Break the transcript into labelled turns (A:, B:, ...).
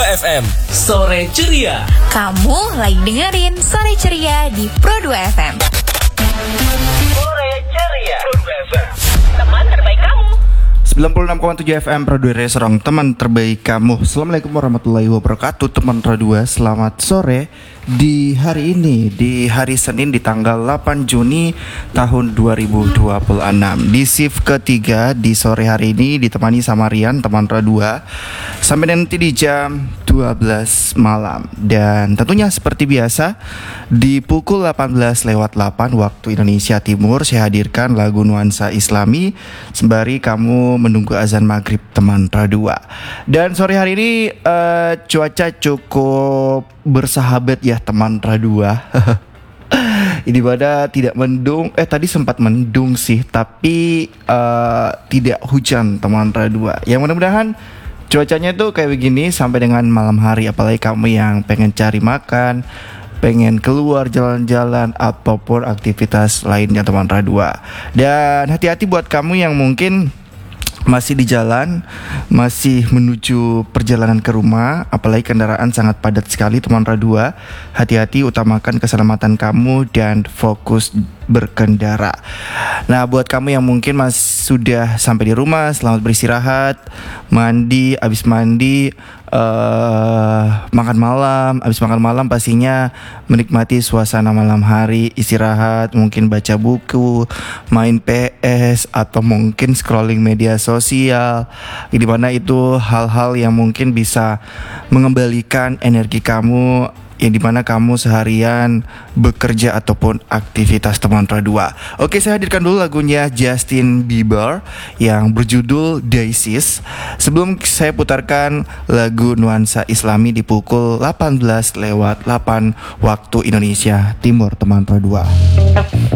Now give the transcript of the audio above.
A: FM, Sore Ceria.
B: Kamu lagi dengerin Sore Ceria di Pro 2 FM.
A: Sore Ceria. Pro 2 FM.
B: Teman terbaik kamu.
C: 96,7 FM Pro 2 Resorong, teman terbaik kamu. Assalamualaikum warahmatullahi wabarakatuh, teman Pro 2. Selamat sore di hari ini, di hari Senin di tanggal 8 Juni tahun 2026. Di shift ketiga di sore hari ini ditemani sama Rian, teman Pro 2, sampai nanti di jam 12 malam. Dan tentunya seperti biasa di pukul 18:08 waktu Indonesia Timur saya hadirkan lagu nuansa Islami sembari kamu menunggu azan maghrib, teman Radua. Dan sore hari ini cuaca cukup bersahabat ya, teman Radua. Ini pada tidak mendung, tadi sempat mendung sih, tapi tidak hujan, teman Radua. Yang mudah-mudahan cuacanya tuh kayak begini sampai dengan malam hari. Apalagi kamu yang pengen cari makan, pengen keluar jalan-jalan ataupun aktivitas lainnya, teman Radua. Dan hati-hati buat kamu yang mungkin masih di jalan, masih menuju perjalanan ke rumah, apalagi kendaraan sangat padat sekali, teman Radua. Hati-hati, utamakan keselamatan kamu dan fokus berkendara. Nah, buat kamu yang mungkin sudah sampai di rumah, selamat beristirahat, mandi, habis mandi, makan malam. Habis makan malam pastinya menikmati suasana malam hari, istirahat, mungkin baca buku, main PS, atau mungkin scrolling media sosial, di mana itu hal-hal yang mungkin bisa mengembalikan energi kamu, yang dimana kamu seharian bekerja ataupun aktivitas, teman Radua. Oke, saya hadirkan dulu lagunya Justin Bieber yang berjudul Daisies. Sebelum saya putarkan lagu nuansa Islami di pukul 18:08 waktu Indonesia Timur, teman Radua.